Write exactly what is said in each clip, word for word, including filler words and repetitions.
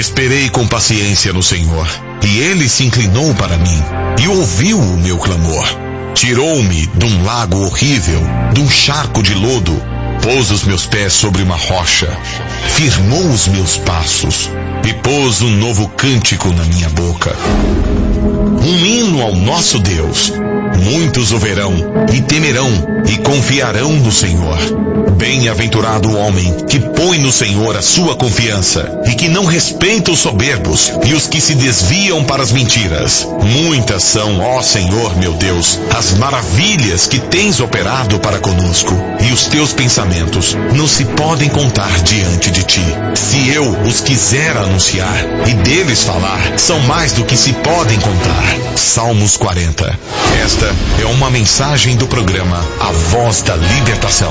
Esperei com paciência no Senhor, e Ele se inclinou para mim, e ouviu o meu clamor. Tirou-me de um lago horrível, de um charco de lodo, pôs os meus pés sobre uma rocha, firmou os meus passos, e pôs um novo cântico na minha boca. Um hino ao nosso Deus. Muitos o verão, e temerão, e confiarão no Senhor. Bem-aventurado o homem que põe no Senhor a sua confiança, e que não respeita os soberbos, e os que se desviam para as mentiras. Muitas são, ó Senhor meu Deus, as maravilhas que tens operado para conosco, e os teus pensamentos não se podem contar diante de ti. Se eu os quiser anunciar, e deles falar, são mais do que se podem contar. Salmos quarenta. Esta é uma mensagem do programa A Voz da Libertação.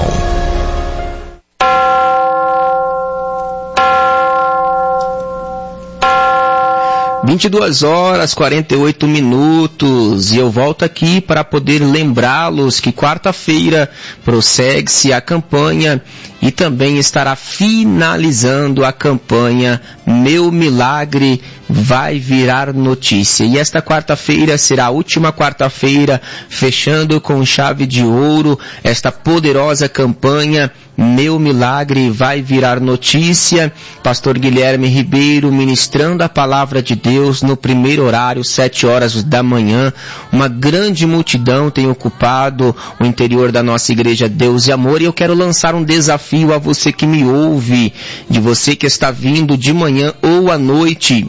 vinte e duas horas e quarenta e oito minutos, e eu volto aqui para poder lembrá-los que quarta-feira prossegue-se a campanha e também estará finalizando a campanha Meu Milagre Vai Virar Notícia. E esta quarta-feira será a última quarta-feira, fechando com chave de ouro esta poderosa campanha Meu Milagre Vai Virar Notícia. Pastor Guilherme Ribeiro ministrando a palavra de Deus no primeiro horário, sete horas da manhã. Uma grande multidão tem ocupado o interior da nossa igreja Deus e Amor, e eu quero lançar um desafio a você que me ouve, de você que está vindo de manhã ou à noite,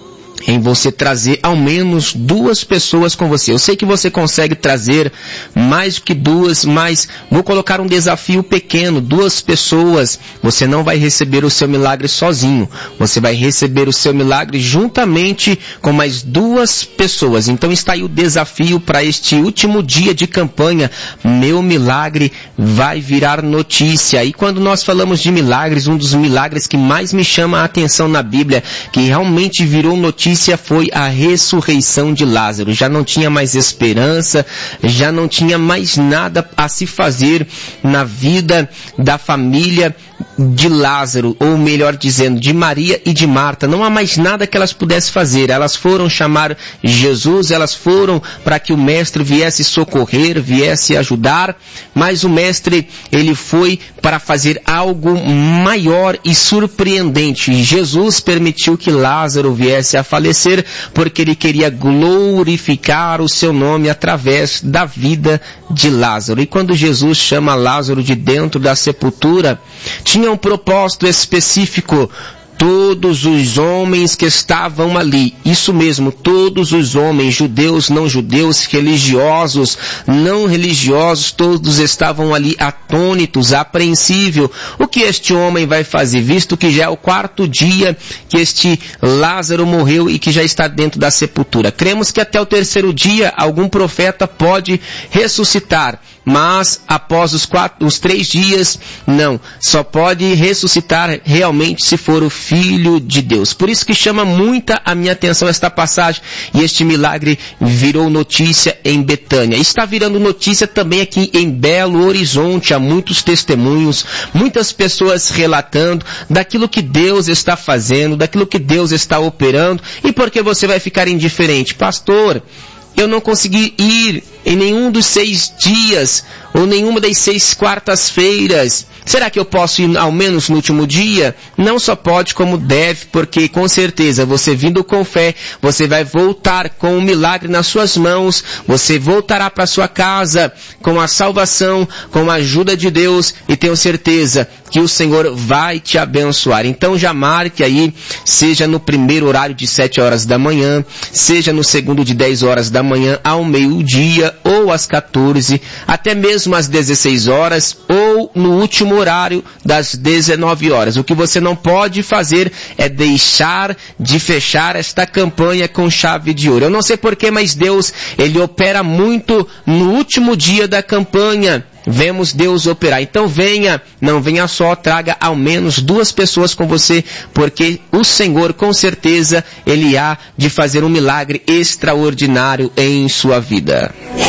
em você trazer ao menos duas pessoas com você. Eu sei que você consegue trazer mais do que duas, mas vou colocar um desafio pequeno, duas pessoas. Você não vai receber o seu milagre sozinho, você vai receber o seu milagre juntamente com mais duas pessoas. Então está aí o desafio para este último dia de campanha, Meu Milagre Vai Virar Notícia. E quando nós falamos de milagres, um dos milagres que mais me chama a atenção na Bíblia, que realmente virou notícia, foi a ressurreição de Lázaro. Já não tinha mais esperança, já não tinha mais nada a se fazer na vida da família de Lázaro, ou melhor dizendo, de Maria e de Marta. Não há mais nada que elas pudessem fazer. Elas foram chamar Jesus, elas foram para que o mestre viesse socorrer, viesse ajudar, mas o mestre, ele foi para fazer algo maior e surpreendente. Jesus permitiu que Lázaro viesse a falecer, porque ele queria glorificar o seu nome através da vida de Lázaro. E quando Jesus chama Lázaro de dentro da sepultura, tinha um propósito específico. Todos os homens que estavam ali, isso mesmo, todos os homens, judeus, não judeus, religiosos, não religiosos, todos estavam ali atônitos, apreensíveis. O que este homem vai fazer, visto que já é o quarto dia que este Lázaro morreu e que já está dentro da sepultura? Cremos que até o terceiro dia algum profeta pode ressuscitar, mas após os, quatro, os três dias, não. Só pode ressuscitar realmente se for o Filho de Deus. Por isso que chama muita a minha atenção esta passagem, e este milagre virou notícia em Betânia. Está virando notícia também aqui em Belo Horizonte. Há muitos testemunhos, muitas pessoas relatando daquilo que Deus está fazendo, daquilo que Deus está operando. E por que você vai ficar indiferente? Pastor, eu não consegui ir em nenhum dos seis dias, ou nenhuma das seis quartas-feiras. Será que eu posso ir ao menos no último dia? Não só pode, como deve, porque com certeza você vindo com fé, você vai voltar com um milagre nas suas mãos, você voltará para sua casa com a salvação, com a ajuda de Deus, e tenho certeza que o Senhor vai te abençoar. Então já marque aí, seja no primeiro horário de sete horas da manhã, seja no segundo de dez horas da manhã ao meio-dia, ou às quatorze, até mesmo às dezesseis horas, ou no último horário das dezenove horas. O que você não pode fazer é deixar de fechar esta campanha com chave de ouro. Eu não sei porquê, mas Deus, Ele opera muito no último dia da campanha. Vemos Deus operar. Então venha, não venha só, traga ao menos duas pessoas com você, porque o Senhor, com certeza, Ele há de fazer um milagre extraordinário em sua vida.